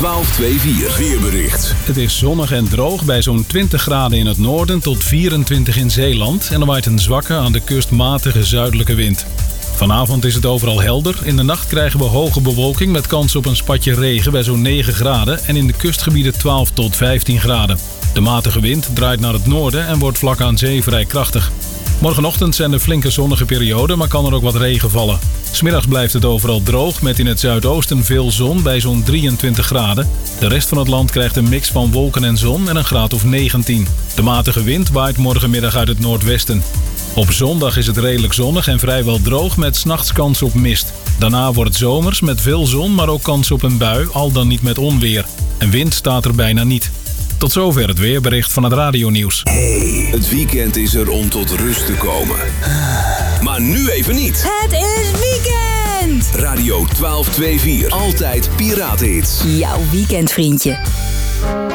1224 weerbericht. Het is zonnig en droog bij zo'n 20 graden in het noorden tot 24 in Zeeland. En er waait een zwakke, aan de kust matige zuidelijke wind. Vanavond is het overal helder. In de nacht krijgen we hoge bewolking met kans op een spatje regen bij zo'n 9 graden. En in de kustgebieden 12 tot 15 graden. De matige wind draait naar het noorden en wordt vlak aan zee vrij krachtig. Morgenochtend zijn er flinke zonnige perioden, maar kan er ook wat regen vallen. 'S Middags blijft het overal droog met in het zuidoosten veel zon bij zo'n 23 graden. De rest van het land krijgt een mix van wolken en zon en een graad of 19. De matige wind waait morgenmiddag uit het noordwesten. Op zondag is het redelijk zonnig en vrijwel droog met 's nachts kans op mist. Daarna wordt het zomers met veel zon, maar ook kans op een bui, al dan niet met onweer. En wind staat er bijna niet. Tot zover het weerbericht van het radionieuws. Hey, het weekend is er om tot rust te komen. Maar nu even niet. Het is weekend! Radio 1224. Altijd Piratenhits. Jouw weekendvriendje.